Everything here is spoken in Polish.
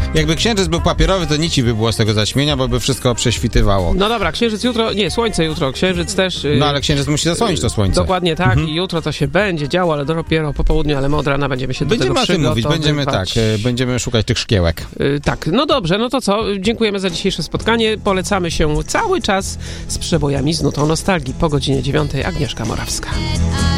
Jakby księżyc był papierowy, to nic by było z tego zaćmienia, bo by wszystko prześwitywało. No dobra, księżyc jutro, nie, słońce jutro, księżyc też. No ale księżyc musi zasłonić to słońce. Dokładnie tak i jutro to się będzie działo, ale dopiero po południu, ale my od rana będziemy się do tego mówić, będziemy szukać tych szkiełek. Tak, no dobrze, no to co? Dziękujemy za dzisiejsze spotkanie. Polecamy się cały czas z przebojami z nutą nostalgii. Po godzinie 9:00 Agnieszka Morawska.